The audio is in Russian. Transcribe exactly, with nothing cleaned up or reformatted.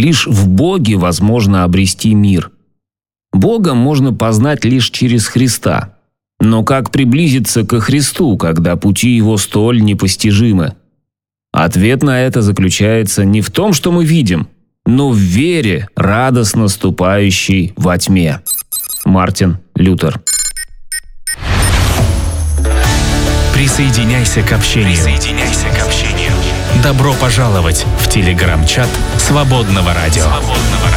Лишь в Боге возможно обрести мир. Бога можно познать лишь через Христа. Но как приблизиться ко Христу, когда пути Его столь непостижимы? Ответ на это заключается не в том, что мы видим, но в вере, радостно ступающей во тьме. Мартин Лютер. Присоединяйся к общению. Присоединяйся к общению. Добро пожаловать в телеграм-чат Свободного радио. Свободного